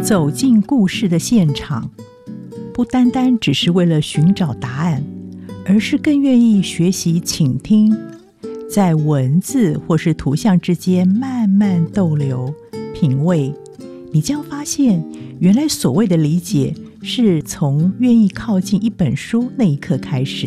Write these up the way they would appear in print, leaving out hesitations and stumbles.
走进故事的现场，不单单只是为了寻找答案，而是更愿意学习倾听，在文字或是图像之间慢慢逗留品味，你将发现原来所谓的理解是从愿意靠近一本书那一刻开始。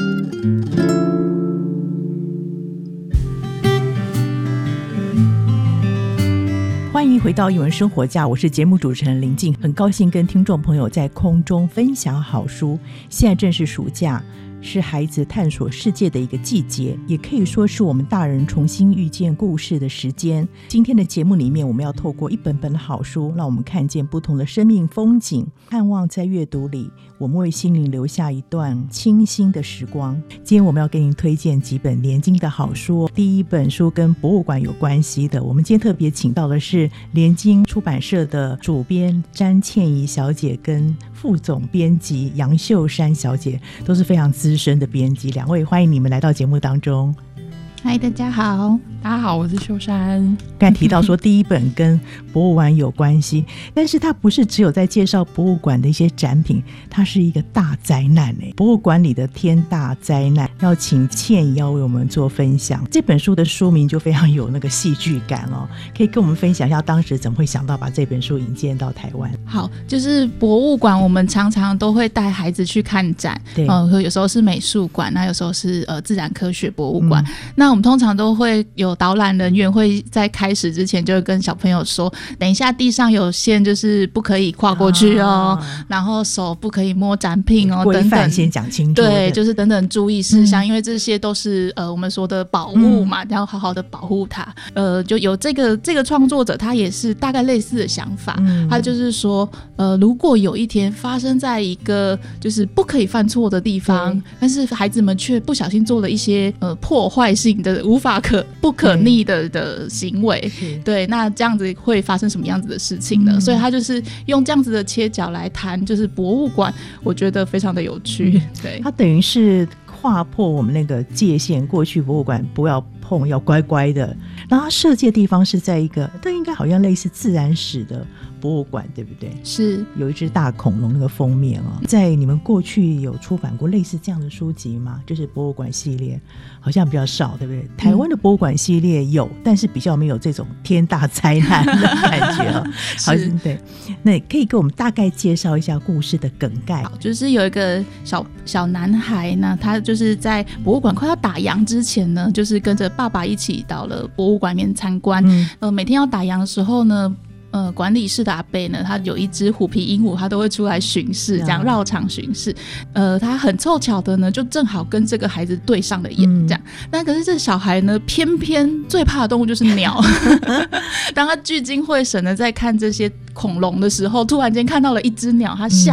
欢迎回到艺文生活家，我是节目主持人林静，很高兴跟听众朋友在空中分享好书。现在正是暑假，是孩子探索世界的一个季节，也可以说是我们大人重新遇见故事的时间。今天的节目里面，我们要透过一本本的好书，让我们看见不同的生命风景，盼望在阅读里我们为心灵留下一段清新的时光。今天我们要给您推荐几本联经的好书，第一本书跟博物馆有关系的，我们今天特别请到的是联经出版社的主编詹倩怡小姐跟副总编辑杨秀珊小姐，都是非常资深的编辑，两位欢迎你们来到节目当中。 嗨，大家好。大家好，我是秀珊。 刚才提到说第一本跟博物馆有关系，但是它不是只有在介绍博物馆的一些展品，它是一个大灾难，博物馆里的天大灾难，要请倩怡要为我们做分享。这本书的书名就非常有那个戏剧感哦，可以跟我们分享一下当时怎么会想到把这本书引荐到台湾？ 好，就是博物馆我们常常都会带孩子去看展，对，有时候是美术馆，那有时候是自然科学博物馆，那我们通常都会有导览人员会在开始之前就会跟小朋友说，等一下地上有线，就是不可以跨过去哦，然后手不可以摸展品哦， 规范先讲清楚， 对，就是等等注意事项，因为这些都是我们说的宝物嘛，要好好的保护它。就有这个创作者，他也是大概类似的想法，他就是说如果有一天发生在一个就是不可以犯错的地方，但是孩子们却不小心做了一些破坏性的不可逆的行为，对，那这样子会发生什么样子的事情呢？所以他就是用这样子的切角来谈，就是博物馆，我觉得非常的有趣。对，他等于是划破我们那个界限，过去博物馆不要碰，要乖乖的。然后他设计的地方是在一个，这应该好像类似自然史的博物馆，对不对？ 是， 有一只大恐龙那个封面哦。在你们过去有出版过类似这样的书籍吗？就是博物馆系列好像比较少，对不对？台湾的博物馆系列有，但是比较没有这种天大灾难的感觉哦。好，对，那可以给我们大概介绍一下故事的梗概。 好，就是有一个小男孩呢，他就是在博物馆快要打烊之前呢，就是跟着爸爸一起到了博物馆里面参观。每天要打烊的时候呢，管理室的阿伯呢，他有一只虎皮鹦鹉，他都会出来巡视，这样绕场巡视。他很凑巧的呢，就正好跟这个孩子对上了眼，这样。那可是这小孩呢，偏偏最怕的动物就是鸟。当他聚精会神的在看这些恐龙的时候，突然间看到了一只鸟，他吓